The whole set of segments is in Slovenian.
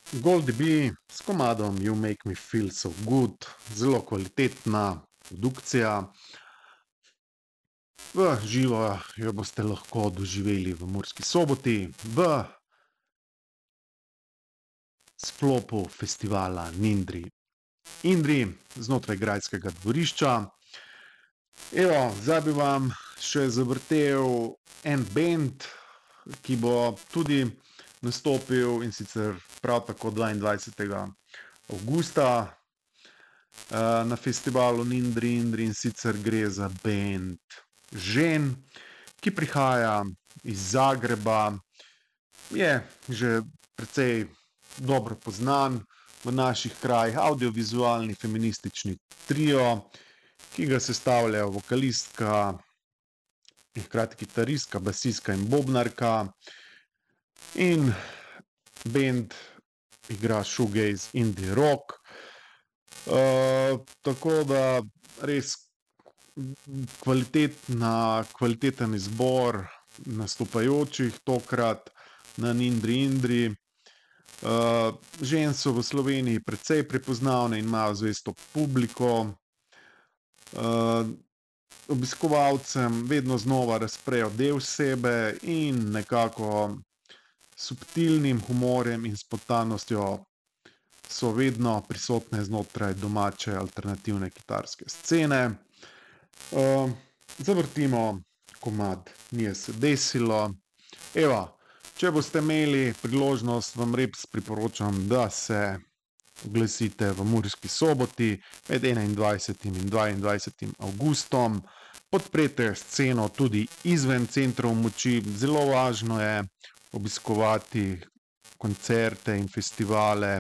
Goldie B s komadom You Make Me Feel So Good, zelo kvalitetna produkcija. V živo jo boste lahko doživeli v Murski Soboti v sklopu festivala Nindri Indri znotraj grajskega dvorišča. Evo, zdaj bi vam še zavrtel en band, ki bo tudi nastopil, in sicer prav tako 22. avgusta na festivalu Nindri Indri, in sicer gre za band Žen, ki prihaja iz Zagreba. Je že precej dobro poznan v naših krajih, avdiovizualni feministični trio, ki ga sestavljajo vokalistka in hkrati kitaristka, basistka in bobnarka. In band igra shoegaze, indie rock. Tako da res kvaliteten izbor nastopajočih tokrat na Nindri Indri. Žen so v Sloveniji precej prepoznavne in imajo zvesto publiko. Obiskovalcem vedno znova razprejo del sebe in nekako subtilnim humorjem in spontanostjo so vedno prisotne znotraj domače alternativne kitarske scene. Zavrtimo komad Nije se desilo. Evo, če boste imeli priložnost, vam res priporočam, da se oglasite v Murski Soboti med 21. in 22. avgustom. Podprete sceno tudi izven centrov moči. Zelo važno je obiskovati koncerte in festivale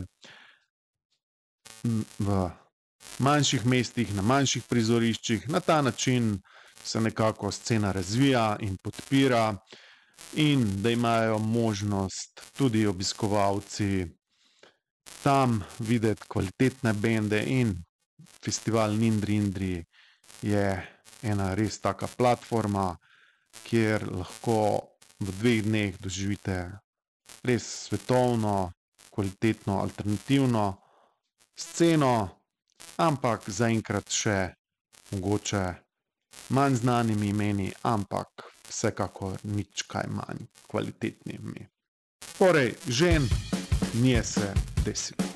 v manjših mestih, na manjših prizoriščih. Na ta način se nekako scena razvija in podpira, in da imajo možnost tudi obiskovalci tam videti kvalitetne bende, in festival Nindri Indri je ena res taka platforma, kjer lahko v 2 dneh doživite res svetovno, kvalitetno, alternativno sceno, ampak zaenkrat še mogoče manj znanimi imeni, ampak vsekakor nič kaj manj kvalitetnimi. Torej, Žen, Nije se desilo.